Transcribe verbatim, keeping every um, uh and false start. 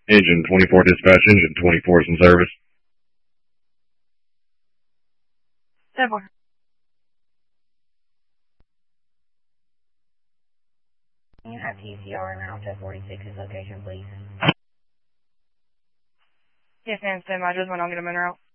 Engine twenty-four dispatch, engine twenty-four is in service. Several. Can you have T C R and Alta forty-six's location, please? Yes, ma'am, stand by. Just went on get a minute out.